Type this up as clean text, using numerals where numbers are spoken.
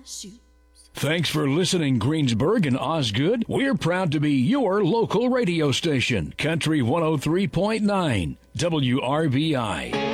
shoes. Thanks for listening, Greensburg and Osgood. We're proud to be your local radio station, Country 103.9 WRBI.